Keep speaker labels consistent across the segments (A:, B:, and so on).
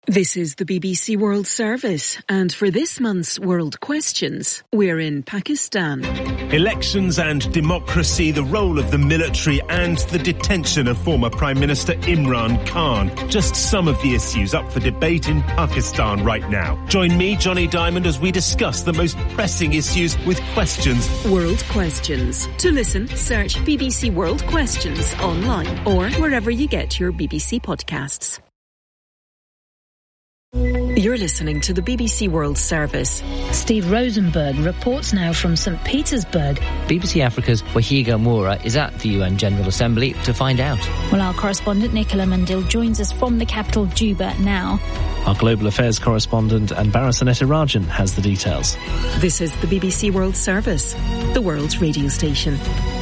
A: This is the BBC World Service, and for this month's World Questions, we're in Pakistan.
B: Elections and democracy, the role of the military and the detention of former Prime Minister Imran Khan. Just some of the issues up for debate in Pakistan right now. Join me, Johnny Diamond, as we discuss the most pressing issues with questions.
A: World Questions. To listen, search BBC World Questions online or wherever you get your BBC podcasts. You're listening to the BBC World Service.
C: Steve Rosenberg reports now from St. Petersburg.
D: BBC Africa's Wahiga Moura is at the UN General Assembly to find out.
E: Well, our correspondent Nicola Mundil joins us from the capital Juba now.
F: Our global affairs correspondent Anbara Sanetirajan has the details.
A: This is the BBC World Service, the world's radio station.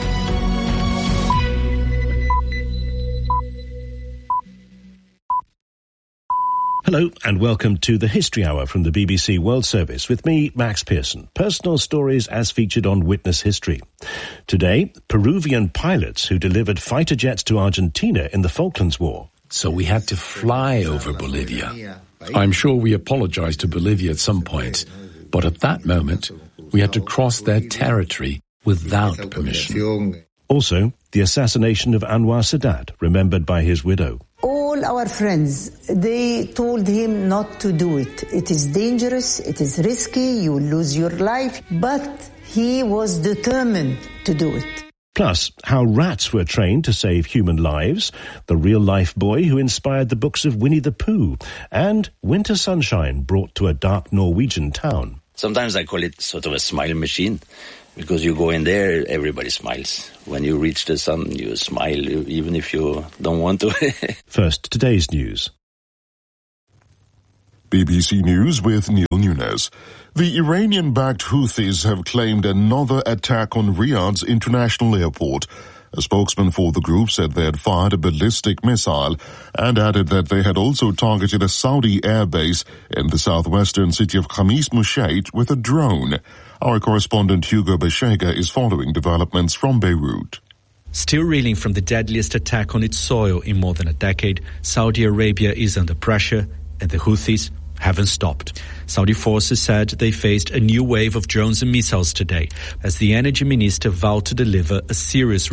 G: Hello and welcome to the History Hour from the BBC World Service with me, Max Pearson. Personal stories as featured on Witness History. Today, Peruvian pilots who delivered fighter jets to Argentina in the Falklands War.
H: So we had to fly over Bolivia. I'm sure we apologized to Bolivia at some point, but at that moment, we had to cross their territory without permission.
G: Also, the assassination of Anwar Sadat, remembered by his widow.
I: All our friends, they told him not to do it. It is dangerous, it is risky, you will lose your life. But he was determined to do it.
G: Plus, how rats were trained to save human lives, the real-life boy who inspired the books of Winnie the Pooh, and winter sunshine brought to a dark Norwegian town.
J: Sometimes I call it sort of a smile machine. Because you go in there, everybody smiles. When you reach the sun, you smile, even if you don't want to.
G: First, today's news.
K: BBC News with Neil Nunes. The Iranian-backed Houthis have claimed another attack on Riyadh's international airport. A spokesman for the group said they had fired a ballistic missile and added that they had also targeted a Saudi airbase in the southwestern city of Khamis Mushait with a drone. Our correspondent Hugo Beshega is following developments from Beirut.
L: Still reeling from the deadliest attack on its soil in more than a decade, Saudi Arabia is under pressure and the Houthis haven't stopped. Saudi forces said they faced a new wave of drones and missiles today as the energy minister vowed to deliver a serious